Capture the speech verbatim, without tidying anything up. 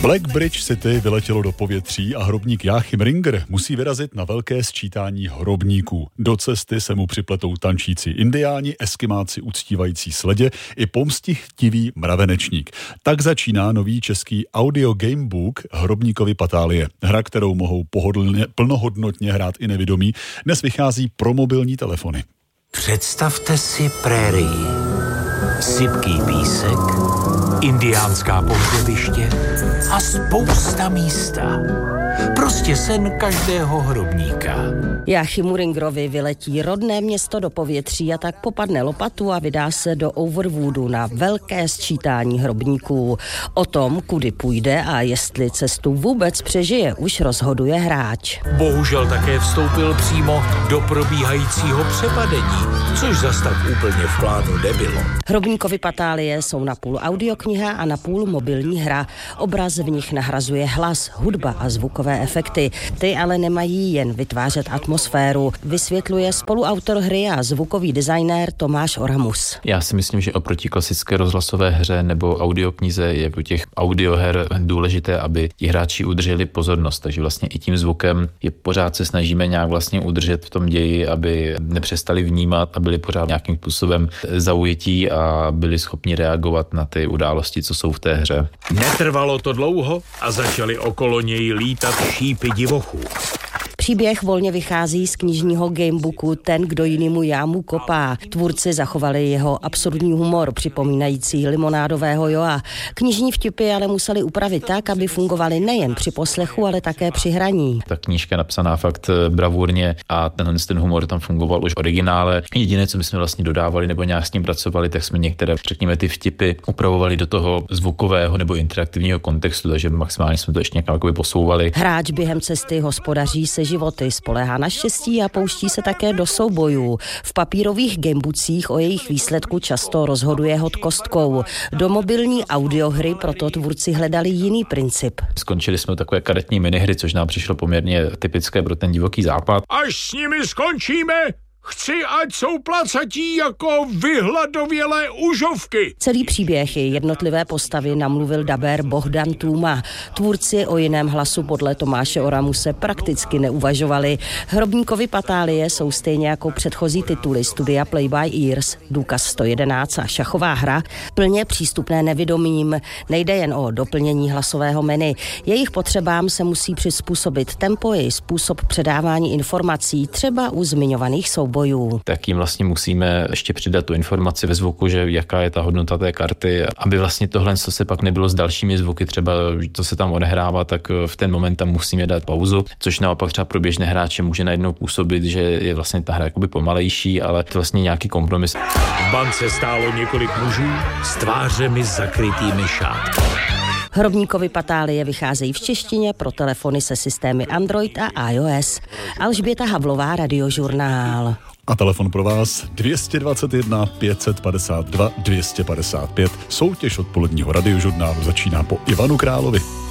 Black Bridge City vyletělo do povětří a hrobník Joachim Ringer musí vyrazit na velké sčítání hrobníků. Do cesty se mu připletou tančící indiáni, eskimáci uctívající sledě i pomstichtivý mravenečník. Tak začíná nový český audio gamebook Hrobníkovy patálie. Hra, kterou mohou pohodlně, plnohodnotně hrát i nevidomí, dnes vychází pro mobilní telefony. Představte si prérii. Sypký písek, indiánská pohřebiště a spousta místa. Prostě sen každého hrobníka. Joachimu Ringerovi vyletí rodné město do povětří a tak popadne lopatu a vydá se do Overwoodu na velké sčítání hrobníků. O tom, kudy půjde a jestli cestu vůbec přežije, už rozhoduje hráč. Bohužel také vstoupil přímo do probíhajícího přepadení, což zas tak úplně v plánu nebylo. Hrobníkovy patálie jsou napůl audiokniha a napůl mobilní hra. Obraz v nich nahrazuje hlas, hudba a zvukové efekty. Ty ale nemají jen vytvářet atmosféru, vysvětluje spoluautor hry a zvukový designér Tomáš Oramus. Já si myslím, že oproti klasické rozhlasové hře nebo audioknize je u těch audioher důležité, aby ti hráči udrželi pozornost, takže vlastně i tím zvukem je pořád se snažíme nějak vlastně udržet v tom ději, aby nepřestali vnímat a byli pořád nějakým způsobem zaujetí a byli schopni reagovat na ty události, co jsou v té hře. Netrvalo to dlouho a začaly okolo něj lítat šípy divochů. Příběh volně vychází z knižního gamebooku Ten, kdo jinému jámu kopá. Tvůrci zachovali jeho absurdní humor, připomínající limonádového Joa. Knižní vtipy ale museli upravit tak, aby fungovaly nejen při poslechu, ale také při hraní. Ta knížka napsaná fakt bravurně a tenhle ten humor tam fungoval už v originále. Jediné, co my jsme vlastně dodávali nebo nějak s tím pracovali, tak jsme některé, řekněme, ty vtipy upravovali do toho zvukového nebo interaktivního kontextu, takže maximálně jsme to ještě nějak posouvali. Hráč během cesty hospodaří se životy, spoléhá na štěstí a pouští se také do soubojů. V papírových gamebookcích o jejich výsledku často rozhoduje hod kostkou. Do mobilní audiohry proto tvůrci hledali jiný princip. Skončili jsme takové karetní minihry, což nám přišlo poměrně typické pro ten divoký západ. Až s nimi skončíme, chci, ať jsou placatí jako vyhladovělé užovky. Celý příběh i jednotlivé postavy namluvil dabér Bohdan Tůma. Tvůrci o jiném hlasu podle Tomáše Oramuse prakticky neuvažovali. Hrobníkovy patálie jsou stejně jako předchozí tituly studia Play by Ears, Důkaz sto jedenáct a šachová hra plně přístupné nevidomým. Nejde jen o doplnění hlasového menu. Jejich potřebám se musí přizpůsobit tempo i způsob předávání informací, třeba u zmiňovaných soubojů. Bojů. Tak jim vlastně musíme ještě přidat tu informaci ve zvuku, že jaká je ta hodnota té karty, aby vlastně tohle, co se pak nebylo s dalšími zvuky, třeba to se tam odehrává, tak v ten moment tam musíme dát pauzu, což naopak třeba pro běžné hráče může najednou působit, že je vlastně ta hra jakoby pomalejší, ale to vlastně nějaký kompromis. V bance stálo několik mužů s tvářemi zakrytými šátky. Hrobníkovy patálie vycházejí v češtině pro telefony se systémy Android a iOS. Alžběta Havlová, Radiožurnál. A telefon pro vás dvě stě dvacet jedna pět set padesát dva dvě stě padesát pět. Soutěž odpoledního Radiožurnálu začíná po Ivanu Královi.